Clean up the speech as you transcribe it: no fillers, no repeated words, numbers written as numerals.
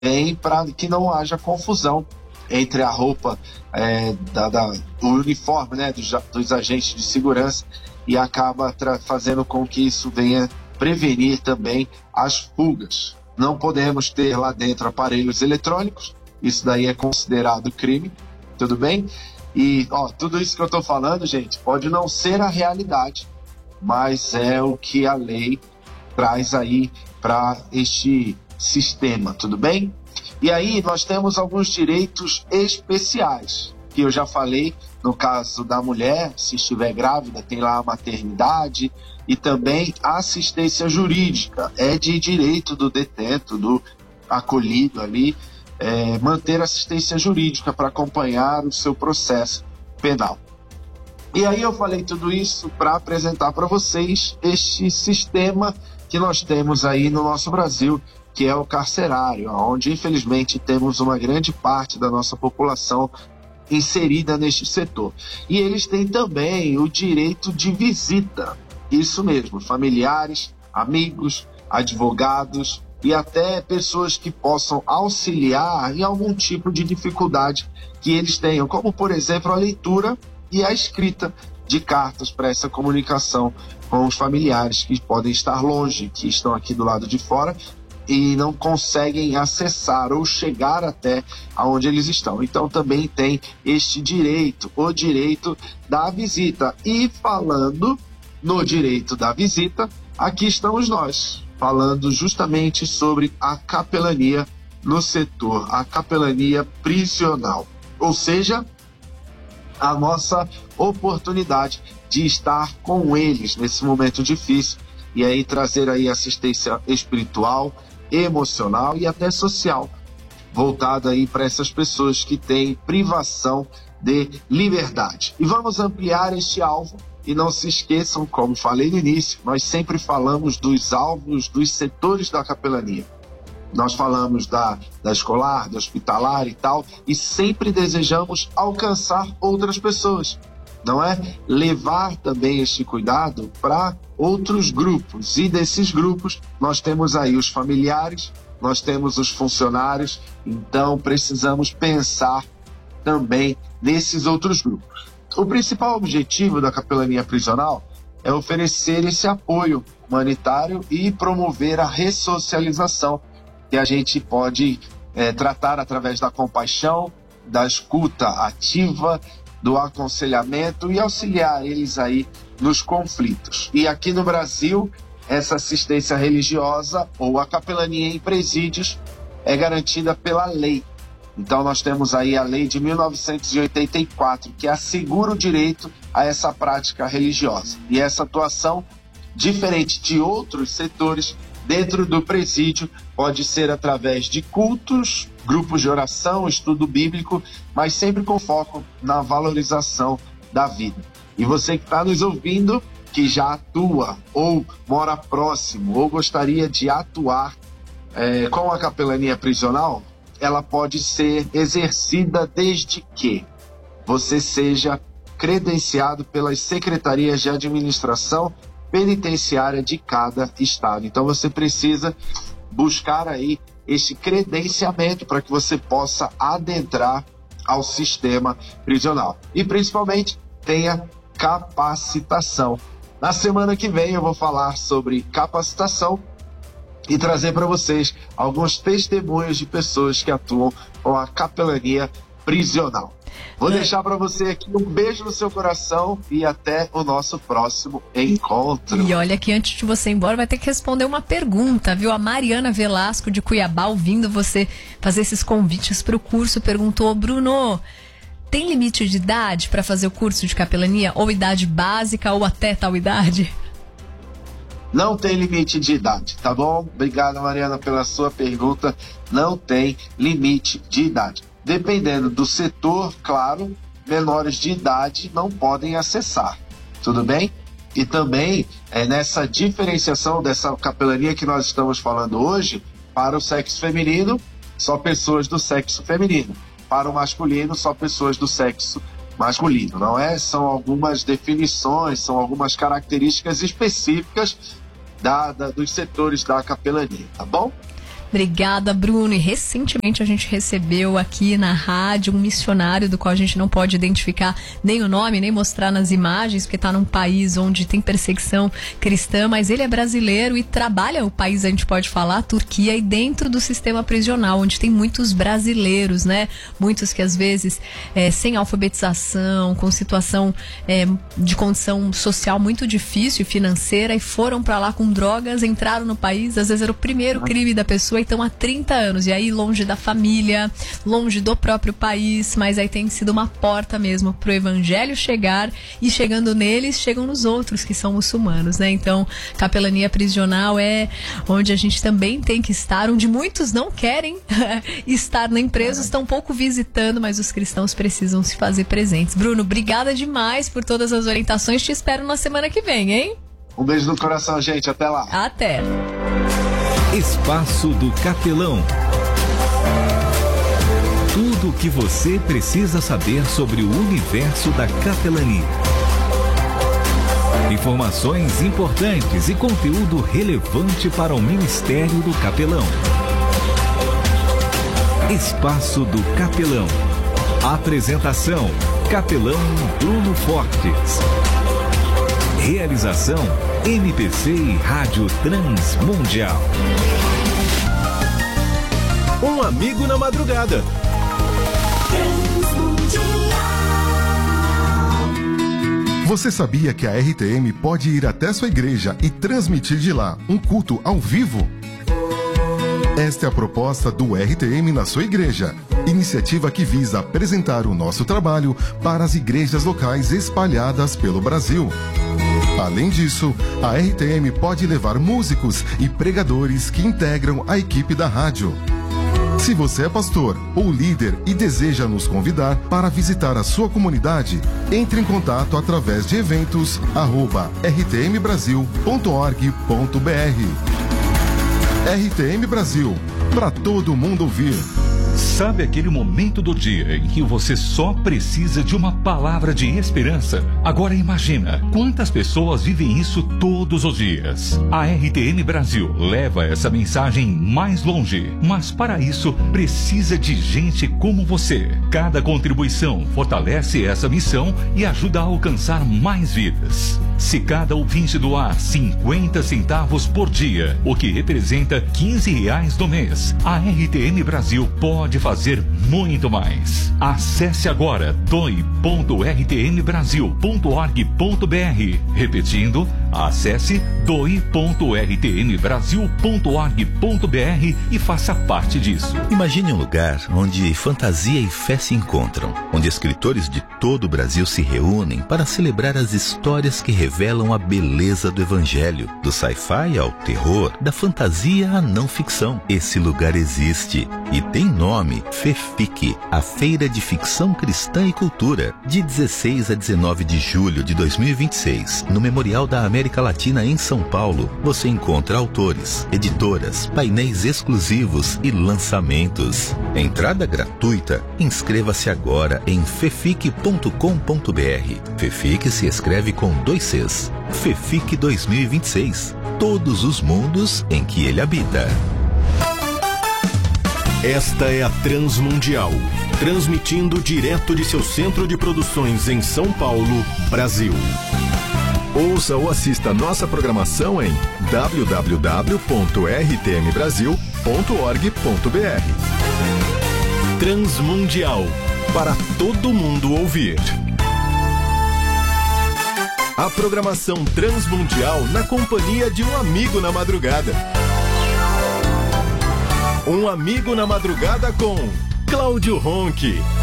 para que não haja confusão entre a roupa, o uniforme, né, dos agentes de segurança, e acaba fazendo com que isso venha prevenir também as fugas. Não podemos ter lá dentro aparelhos eletrônicos, isso daí é considerado crime, tudo bem? E tudo isso que eu estou falando, gente, pode não ser a realidade, mas é o que a lei traz aí para este sistema, tudo bem? E aí nós temos alguns direitos especiais, que eu já falei, no caso da mulher, se estiver grávida, tem lá a maternidade, e também a assistência jurídica, é de direito do detento, do acolhido ali, manter assistência jurídica para acompanhar o seu processo penal. E aí eu falei tudo isso para apresentar para vocês este sistema que nós temos aí no nosso Brasil, que é o carcerário, onde infelizmente temos uma grande parte da nossa população inserida neste setor. E eles têm também o direito de visita, isso mesmo, familiares, amigos, advogados e até pessoas que possam auxiliar em algum tipo de dificuldade que eles tenham, como por exemplo a leitura e a escrita de cartas para essa comunicação com os familiares que podem estar longe, que estão aqui do lado de fora e não conseguem acessar ou chegar até aonde eles estão. Então também tem este direito, o direito da visita. E falando no direito da visita, aqui estamos nós, falando justamente sobre a capelania no setor, a capelania prisional. Ou seja, a nossa oportunidade de estar com eles nesse momento difícil e aí trazer aí assistência espiritual, emocional e até social, voltada aí para essas pessoas que têm privação de liberdade. E vamos ampliar este alvo e não se esqueçam, como falei no início, nós sempre falamos dos alvos dos setores da capelania. Nós falamos da escolar, da hospitalar e tal, e sempre desejamos alcançar outras pessoas, não é? Levar também este cuidado para outros grupos, e desses grupos nós temos aí os familiares, nós temos os funcionários, então precisamos pensar também nesses outros grupos. O principal objetivo da capelania prisional é oferecer esse apoio humanitário e promover a ressocialização, que a gente pode tratar através da compaixão, da escuta ativa, do aconselhamento e auxiliar eles aí nos conflitos. E aqui no Brasil, essa assistência religiosa ou a capelania em presídios é garantida pela lei. Então nós temos aí a lei de 1984, que assegura o direito a essa prática religiosa. E essa atuação, diferente de outros setores, dentro do presídio, pode ser através de cultos, grupos de oração, estudo bíblico, mas sempre com foco na valorização da vida. E você que está nos ouvindo, que já atua ou mora próximo ou gostaria de atuar com a capelania prisional, ela pode ser exercida desde que você seja credenciado pelas secretarias de administração penitenciária de cada estado. Então você precisa buscar aí esse credenciamento para que você possa adentrar ao sistema prisional. E principalmente tenha capacitação. Na semana que vem eu vou falar sobre capacitação e trazer para vocês alguns testemunhos de pessoas que atuam com a capelania prisional. Vou deixar para você aqui um beijo no seu coração e até o nosso próximo encontro. E olha que antes de você ir embora vai ter que responder uma pergunta, viu? A Mariana Velasco de Cuiabá, ouvindo você fazer esses convites para o curso, perguntou: Bruno, tem limite de idade para fazer o curso de capelania? Ou idade básica ou até tal idade? Não tem limite de idade, tá bom? Obrigado, Mariana, pela sua pergunta. Não tem limite de idade. Dependendo do setor, claro, menores de idade não podem acessar, tudo bem? E também nessa diferenciação dessa capelania que nós estamos falando hoje, para o sexo feminino, só pessoas do sexo feminino. Para o masculino, só pessoas do sexo masculino, não é? São algumas definições, são algumas características específicas dos setores da capelania, tá bom? Obrigada, Bruno. E recentemente a gente recebeu aqui na rádio um missionário do qual a gente não pode identificar nem o nome, nem mostrar nas imagens, porque está num país onde tem perseguição cristã, mas ele é brasileiro e trabalha o país, a gente pode falar, a Turquia, e dentro do sistema prisional, onde tem muitos brasileiros, né? Muitos que às vezes sem alfabetização, com situação de condição social muito difícil, financeira, e foram para lá com drogas, entraram no país, às vezes era o primeiro crime da pessoa, então há 30 anos, e aí longe da família, longe do próprio país, mas aí tem sido uma porta mesmo pro evangelho chegar, e chegando neles, chegam nos outros que são muçulmanos, né? Então, capelania prisional é onde a gente também tem que estar, onde muitos não querem estar nem presos, estão pouco visitando, mas os cristãos precisam se fazer presentes. Bruno, obrigada demais por todas as orientações, te espero na semana que vem, hein? Um beijo no coração, gente, até lá. Até. Espaço do Capelão. Tudo o que você precisa saber sobre o universo da capelania. Informações importantes e conteúdo relevante para o Ministério do Capelão. Espaço do Capelão. Apresentação: Capelão Bruno Fortes. Realização: MPC e Rádio Transmundial. Um amigo na madrugada. Você sabia que a RTM pode ir até sua igreja e transmitir de lá um culto ao vivo? Esta é a proposta do RTM na sua igreja. Iniciativa que visa apresentar o nosso trabalho para as igrejas locais espalhadas pelo Brasil. Além disso, a RTM pode levar músicos e pregadores que integram a equipe da rádio. Se você é pastor ou líder e deseja nos convidar para visitar a sua comunidade, entre em contato através de eventos@rtmbrasil.org.br. RTM Brasil, para todo mundo ouvir. Sabe aquele momento do dia em que você só precisa de uma palavra de esperança? Agora imagina quantas pessoas vivem isso todos os dias. A RTM Brasil leva essa mensagem mais longe, mas para isso precisa de gente como você. Cada contribuição fortalece essa missão e ajuda a alcançar mais vidas. Se cada ouvinte doar 50 centavos por dia, o que representa R$15 no mês, a RTM Brasil pode fazer muito mais. Acesse agora doe.rtmbrasil.org.br. Repetindo, acesse doe.rtmbrasil.org.br e faça parte disso. Imagine um lugar onde fantasia e fé se encontram, onde escritores de todo o Brasil se reúnem para celebrar as histórias que revelam a beleza do evangelho, do sci-fi ao terror, da fantasia à não ficção. Esse lugar existe e tem nome: FEFIC, a Feira de Ficção Cristã e Cultura, de 16 a 19 de julho de 2026, no Memorial da América Latina em São Paulo. Você encontra autores, editoras, painéis exclusivos e lançamentos. Entrada gratuita. Inscreva-se agora em fefic.com.br. FEFIC se escreve com 2 Cs. FEFIC 2026. Todos os mundos em que ele habita. Esta é a Transmundial, transmitindo direto de seu centro de produções em São Paulo, Brasil. Ouça ou assista nossa programação em www.rtmbrasil.org.br. Transmundial, para todo mundo ouvir. A programação Transmundial na companhia de um amigo na madrugada. Um amigo na madrugada com Cláudio Ronchi.